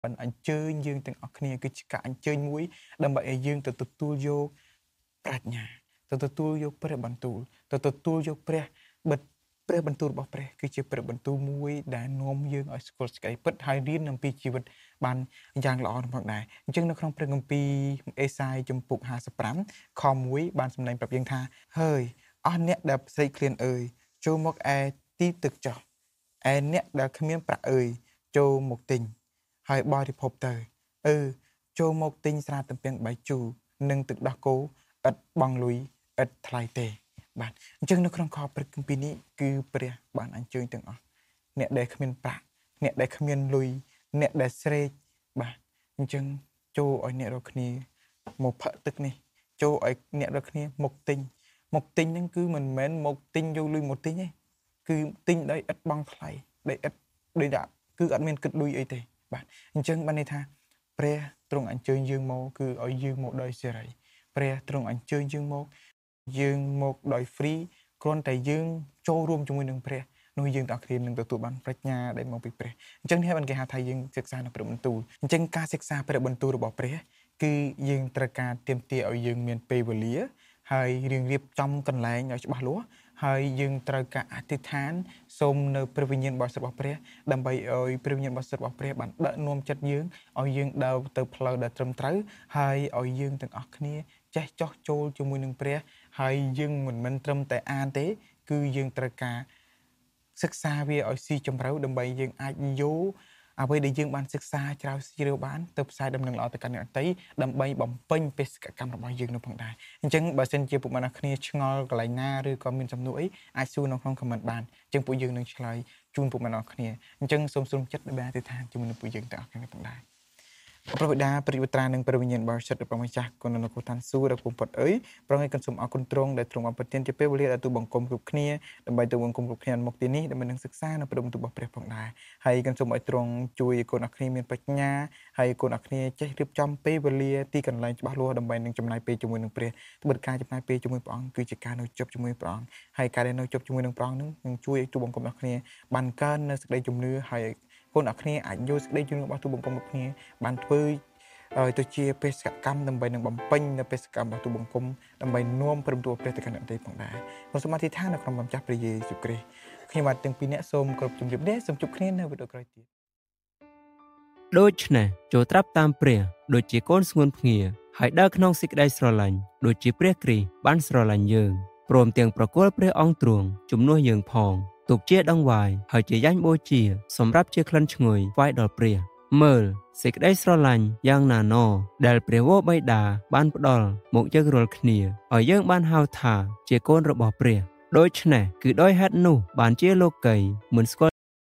បានអញ្ជើញយើងទាំងអស់គ្នាគឺជាការអញ្ជើញមួយដើម្បីឲ្យយើងទៅទទួលយកប្រាជ្ញាទៅទទួលយកព្រះបន្ទូលទៅទទួលយកព្រះបន្ទូលរបស់ព្រះគឺជាព្រះបន្ទូលមួយដែលនាំយើងឲ្យស្គាល់សេចក្តីពិតហើយរៀនអំពីជីវិតបានយ៉ាងល្អផងដែរអញ្ចឹងនៅក្នុងព្រះគម្ពីរអេសាយជំពូក55ខ1បានសម្ដែងប្រាប់យើងថាហើយអស់អ្នកដែលស្រេកឃ្លានអើយចូលមកឯទីទឹកចុះឯអ្នកដែលគ្មានប្រាក់អើយចូលមកទិញហើយបរិភោគទៅចូលមកទិញស្រាទំពាំងបាយជូរនិងទឹកដោះគោឥតបង់លុយឥតថ្លៃទេបាទអញ្ចឹងនៅក្នុងខព្រះគម្ពីរនេះគឺព្រះបានអញ្ជើញទាំងអស់អ្នកដែលគ្មានប្រាក់អ្នកដែលគ្មានលុយអ្នកដែលស្រេកបាទអញ្ចឹងចូលឲ្យអ្នករាល់គ្នាមកផឹកទឹកនេះចូលឲ្យអ្នករាល់គ្នាមកទិញហ្នឹងគឺមិនមែនមកទិញយកលុយមកទិញទេគឺទិញដោយឥតបង់ថ្លៃដោយឥតដោយដាក់គឺអត់មានគិតលុយអីទេបាទអញ្ចឹងបានន័យថាព្រះទ្រង់អញ្ជើញយើងមកគឺឲ្យយើងមកដោយសេរីព្រះទ្រង់អញ្ជើញយើងមកដោយ free គ្រាន់តែយើងចូលរួមជាមួយនឹងព្រះនោះយើងទាំងគ្នានឹងទទួលបានប្រាជ្ញាដែលមកពីព្រះអញ្ចឹងនេះបានគេហៅថាយើងសិក្សានៅព្រះបន្ទូលអញ្ចឹងការសិក្សាព្រះបន្ទូលរបស់ព្រះគឺយើងត្រូវការទាមទារឲ្យយើងមានពេលវេលាហើយរៀបចំកន្លែងឲ្យច្បាស់លាស់ហើយយើងត្រូវការអធិដ្ឋានសូមនៅព្រះវិញ្ញាណបរិសុទ្ធរបស់ព្រះដើម្បីឲ្យព្រះវិញ្ញាណបរិសុទ្ធរបស់ព្រះបានដឹកនាំចិត្តយើងឲ្យយើងដើរទៅផ្លូវដែលត្រឹមត្រូវហើយឲ្យយើងទាំងអស់គ្នាចេះចោះចូលជាមួយនឹងព្រះហើយយើងមិនមែនត្រឹមតែអានទេគឺយើងត្រូវការសិក្សាវាឲ្យស៊ីជម្រៅដើម្បីយើងអាចយកអ្វីដែលយើងបានសិក្សាជ្រាវបានទៅផ្សាយដំណឹងល្អទៅកាន់អ្នកដទៃដើម្បីបំពេញបេសកកម្មរបស់យើងនៅផងដែរអញ្ចឹងបើសិនជាពុកម៉ែអ្នកគ្នាឆ្ងល់កន្លែងណាឬក៏មានសំណួរអីអាចសួរនៅក្នុង comment បានអញ្ចឹងពួកយើងនឹងឆ្លើយជូនពុកម៉ែអ្នកគ្នាអញ្ចឹងសូមស្រុំចិត្តដើម្បីអធិដ្ឋានជាមួយនឹងពួកយើងទាំងអស់គ្នាផងដែរព្រះបិតាព្រះវិត្រានិងព្រះវិញ្ញាណបរិសុទ្ធរបស់ម្ចាស់គុណនៅគូឋានសួគ៌ដ៏គង់ពត់អើយប្រងឲ្យសូមអរគុណទ្រង់ដែលទ្រង់បានប្រទានជាពេលវេលាដល់ទូបង្គំគ្រប់គ្នាដើម្បីទៅបង្គំគ្រប់គ្នាមកទីនេះដើម្បីនឹងសិក្សានៅព្រះបន្ទូលរបស់ព្រះផងដែរហើយក៏សូមឲ្យទ្រង់ជួយឲ្យគុណអ្នកគ្នាមានប្រាជ្ញាហើយគុណអ្នកគ្នាចេះរៀបចំពេលវេលាទីកន្លែងច្បាស់លាស់ដើម្បីនឹងចំណាយពេលជាមួយនឹងព្រះត្បិតការចំណាយពេលជាមួយព្រះអង្គគឺជាការនៅជប់ជាមួយព្រះអង្គហើយការដែលនៅជប់ជាមួយនឹងព្រះអង្គនឹងជួយឲ្យទូបង្គំអ្នកគ្នាបានកើននៅសេចក្តីជំនឿហើយកូនអ្នកគ្នាអាចយកសេចក្តីជំនឿរបស់ទូបង្គំអ្នកគ្នាបានធ្វើឲ្យទៅជាបេសកកម្មដើម្បីនឹងបំពេញនៅបេសកកម្មរបស់ទូបង្គំដើម្បីនាំព្រមទូព្រះទៅកាន់អ្នកដទៃផងដែរសូមអធិដ្ឋាននៅក្នុងព្រះម្ចាស់ព្រះយេស៊ូវគ្រីស្ទខ្ញុំបាទទាំងពីរអ្នកសូមគោរពជម្រាបលាសូមជួបគ្នានៅវីដេអូក្រោយទៀតដូច្នេះចូលត្រាប់តាមព្រះដូចជាកូនស្ងួនភ្ងាហើយដើរក្នុងសេចក្តីស្រឡាញ់ដូចជាព្រះគ្រីស្ទបានស្រឡាញ់យើងព្រមទាំងប្រគល់ព្រះអង្គទ្រង់ជំនួសយើងផងទុកជាដង្វាយហើយជាយ៉ាញ់បូជាសម្រាប់ជាក្លិនឈ្ងុយថ្វាយដល់ព្រះមើលសេចក្តីស្រឡាញ់យ៉ាងណាណដែលព្រះវរបិតាបានផ្ដល់មកយើងរាល់គ្នាឲ្យយើងបានហៅថាជាកូនរបស់ព្រះដូច្នេះគឺដោយហេតុនោះបានជាលោកីមិនស្គាល់